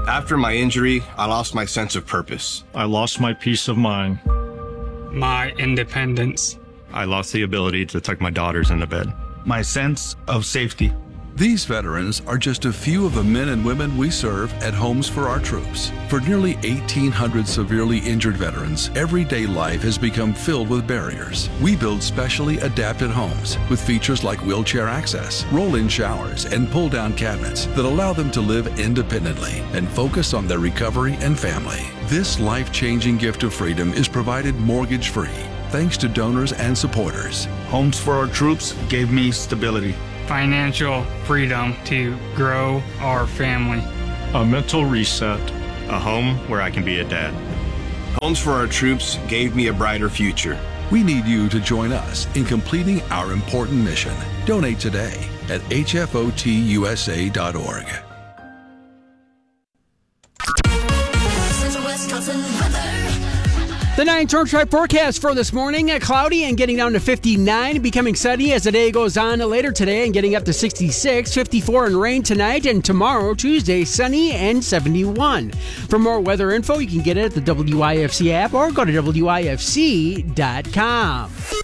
After my injury, I lost my sense of purpose. I lost my peace of mind. My independence. I lost the ability to tuck my daughters into bed. My sense of safety. These veterans are just a few of the men and women we serve at Homes for Our Troops. For nearly 1,800 severely injured veterans, everyday life has become filled with barriers. We build specially adapted homes with features like wheelchair access, roll-in showers, and pull-down cabinets that allow them to live independently and focus on their recovery and family. This life-changing gift of freedom is provided mortgage-free, thanks to donors and supporters. Homes for Our Troops gave me stability. Financial freedom to grow our family. A mental reset. A home where I can be a dad. Homes for Our Troops gave me a brighter future. We need you to join us in completing our important mission. Donate today at hfotusa.org. The 9 Storm Tribe forecast for this morning, cloudy and getting down to 59, becoming sunny as the day goes on later today and getting up to 66, 54 and rain tonight, and tomorrow, Tuesday, sunny and 71. For more weather info, you can get it at the WIFC app or go to WIFC.com.